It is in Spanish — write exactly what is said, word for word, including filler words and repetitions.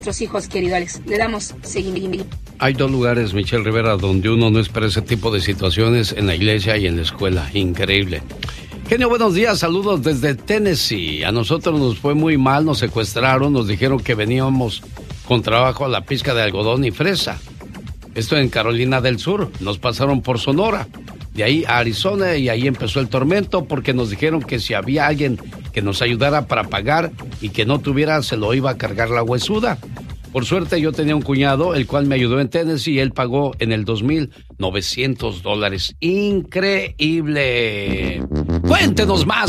nuestros hijos, querido Alex. Le damos seguimiento. Hay dos lugares, Michelle Rivera, donde uno no espera ese tipo de situaciones, en la iglesia y en la escuela. Increíble. Genio, buenos días, saludos desde Tennessee. A nosotros nos fue muy mal, nos secuestraron, nos dijeron que veníamos con trabajo a la pizca de algodón y fresa. Esto en Carolina del Sur, nos pasaron por Sonora, de ahí a Arizona, y ahí empezó el tormento porque nos dijeron que si había alguien que nos ayudara para pagar y que no tuviera, se lo iba a cargar la huesuda. Por suerte yo tenía un cuñado, el cual me ayudó en Tennessee, y él pagó en el dos mil novecientos dólares. ¡Increíble! Cuéntenos más.